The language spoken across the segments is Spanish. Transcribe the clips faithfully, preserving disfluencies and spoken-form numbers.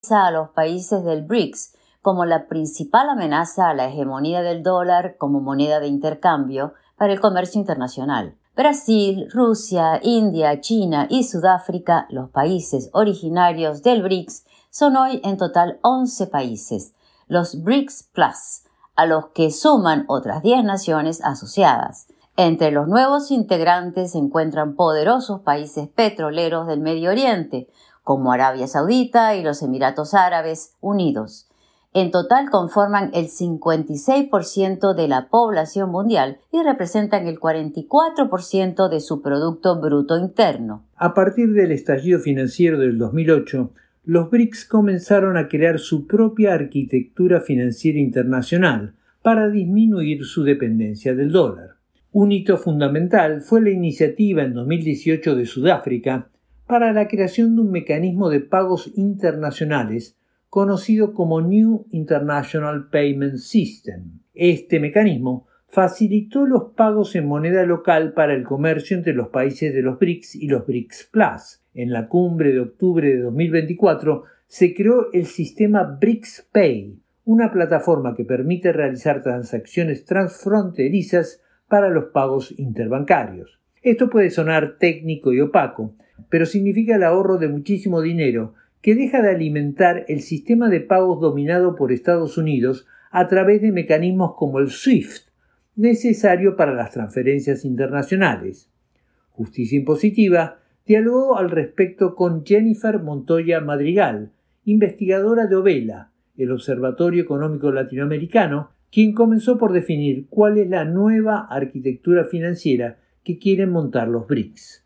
a los países del BRICS como la principal amenaza a la hegemonía del dólar como moneda de intercambio para el comercio internacional. Brasil, Rusia, India, China y Sudáfrica, los países originarios del BRICS, son hoy en total once países, los BRICS Plus, a los que suman otras diez naciones asociadas. Entre los nuevos integrantes se encuentran poderosos países petroleros del Medio Oriente, como Arabia Saudita y los Emiratos Árabes Unidos. En total conforman el cincuenta y seis por ciento de la población mundial y representan el cuarenta y cuatro por ciento de su Producto Bruto Interno. A partir del estallido financiero del dos mil ocho, los BRICS comenzaron a crear su propia arquitectura financiera internacional para disminuir su dependencia del dólar. Un hito fundamental fue la iniciativa en dos mil dieciocho de Sudáfrica para la creación de un mecanismo de pagos internacionales conocido como New International Payment System. Este mecanismo facilitó los pagos en moneda local para el comercio entre los países de los BRICS y los BRICS Plus. En la cumbre de octubre de dos mil veinticuatro se creó el sistema BRICS Pay, una plataforma que permite realizar transacciones transfronterizas para los pagos interbancarios. Esto puede sonar técnico y opaco, pero significa el ahorro de muchísimo dinero que deja de alimentar el sistema de pagos dominado por Estados Unidos a través de mecanismos como el SWIFT, necesario para las transferencias internacionales. Justicia Impositiva dialogó al respecto con Jennifer Montoya Madrigal, investigadora de OVELA, el Observatorio Económico Latinoamericano, quien comenzó por definir cuál es la nueva arquitectura financiera que quieren montar los BRICS.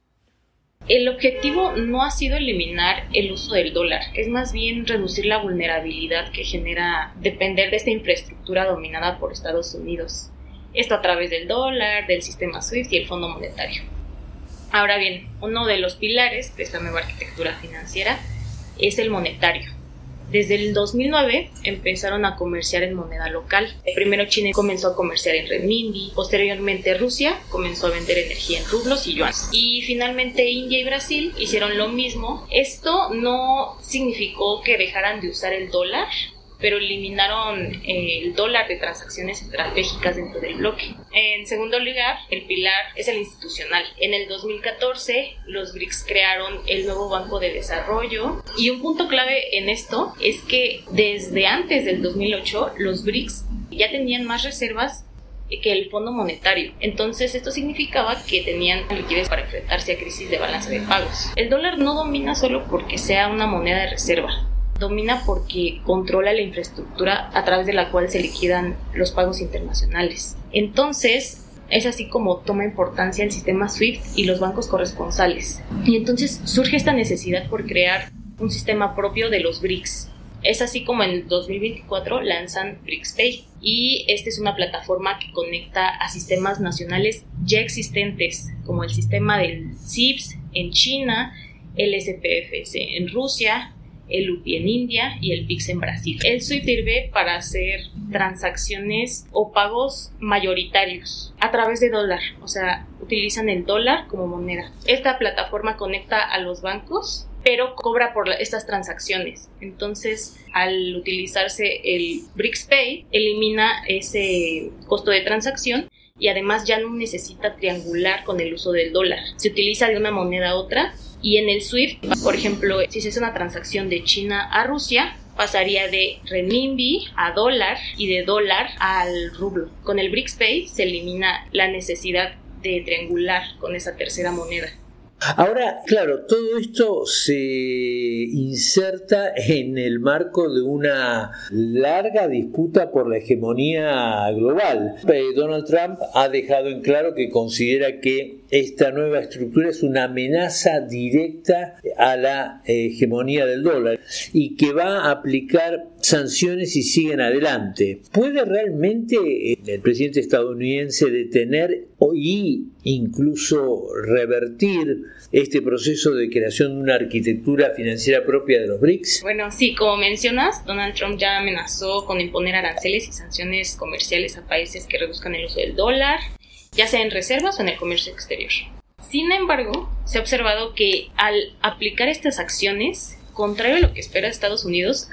El objetivo no ha sido eliminar el uso del dólar, es más bien reducir la vulnerabilidad que genera depender de esta infraestructura dominada por Estados Unidos. Esto a través del dólar, del sistema SWIFT y el Fondo Monetario. Ahora bien, uno de los pilares de esta nueva arquitectura financiera es el monetario. Desde el dos mil nueve empezaron a comerciar en moneda local. Primero China comenzó a comerciar en renminbi, posteriormente Rusia comenzó a vender energía en rublos y yuanes. Y finalmente India y Brasil hicieron lo mismo. Esto no significó que dejaran de usar el dólar, pero eliminaron eh, el dólar de transacciones estratégicas dentro del bloque. En segundo lugar, el pilar es el institucional. En el dos mil catorce, los BRICS crearon el nuevo Banco de Desarrollo, y un punto clave en esto es que desde antes del dos mil ocho, los BRICS ya tenían más reservas que el Fondo Monetario. Entonces esto significaba que tenían liquidez para enfrentarse a crisis de balanza de pagos. El dólar no domina solo porque sea una moneda de reserva. Domina porque controla la infraestructura a través de la cual se liquidan los pagos internacionales. Entonces, es así como toma importancia el sistema SWIFT y los bancos corresponsales. Y entonces surge esta necesidad por crear un sistema propio de los BRICS. Es así como en dos mil veinticuatro lanzan BRICS Pay. Y esta es una plataforma que conecta a sistemas nacionales ya existentes, como el sistema del C I P S en China, el S P F S en Rusia, el U P I en India y el P I X en Brasil. El SWIFT sirve para hacer transacciones o pagos mayoritarios a través de dólar, o sea, utilizan el dólar como moneda. Esta plataforma conecta a los bancos, pero cobra por estas transacciones. Entonces, al utilizarse el BRICS Pay, elimina ese costo de transacción y además ya no necesita triangular con el uso del dólar. Se utiliza de una moneda a otra. Y en el SWIFT, por ejemplo, si se hace una transacción de China a Rusia, pasaría de renminbi a dólar y de dólar al rublo. Con el BRICS Pay se elimina la necesidad de triangular con esa tercera moneda. Ahora, claro, todo esto se inserta en el marco de una larga disputa por la hegemonía global. Donald Trump ha dejado en claro que considera que esta nueva estructura es una amenaza directa a la hegemonía del dólar y que va a aplicar sanciones si siguen adelante. ¿Puede realmente el presidente estadounidense detener y incluso revertir este proceso de creación de una arquitectura financiera propia de los BRICS? Bueno, sí, como mencionas, Donald Trump ya amenazó con imponer aranceles y sanciones comerciales a países que reduzcan el uso del dólar, ya sea en reservas o en el comercio exterior. Sin embargo, se ha observado que al aplicar estas acciones contrario a lo que espera Estados Unidos,